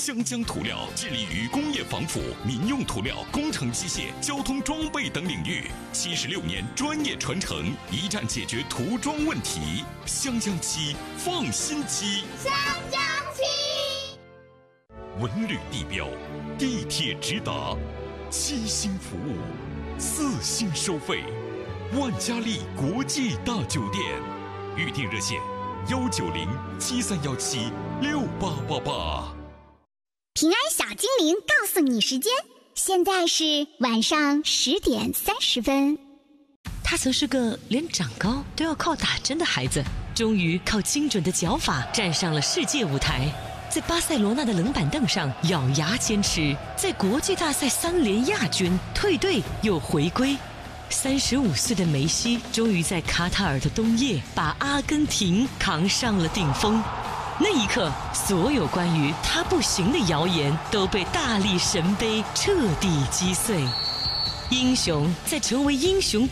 湘江涂料致力于工业防腐、民用涂料、工程机械、交通装备等领域，76年专业传承，一站解决涂装问题。湘江漆，放心漆。 湘江漆， 文旅地标，地铁直达，7星服务，4星收费，万家丽国际大酒店，预订热线19073176888。 平安小精灵告诉你时间，现在是晚上10点30分。 他曾是个连长高都要靠打针的孩子，终于靠精准的脚法站上了世界舞台，在巴塞罗那的冷板凳上咬牙坚持，在国际大赛3连亚军，退队又回归。35岁的梅西终于在卡塔尔的冬夜把阿根廷扛上了顶峰。那一刻，所有关于他不行的谣言都被大力神杯彻底击碎。英雄在成为英雄